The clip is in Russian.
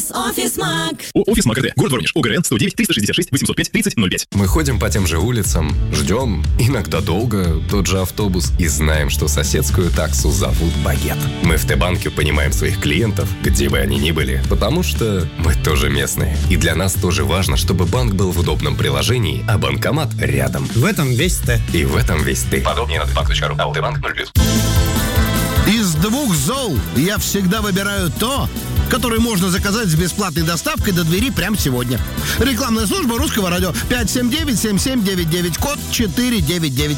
Офисмаг. Офисмаг РТ. Город Воронеж. ОГРН 109 366 805 3005. Мы ходим по тем же улицам, ждем, иногда долго, тот же автобус, и знаем, что соседскую таксу зовут Багет. Мы в Т-банке понимаем своих клиентов, где бы они ни были, потому что мы тоже местные. И для нас тоже важно, чтобы банк был в удобном приложении, а банкомат рядом. В этом весь Т. И в этом весь ты. Подробнее на tbank.ru. АО Т-банк 0+. Из двух зол я всегда выбираю то, которое можно заказать с бесплатной доставкой до двери прямо сегодня. Рекламная служба Русского радио 579-7799, код 499.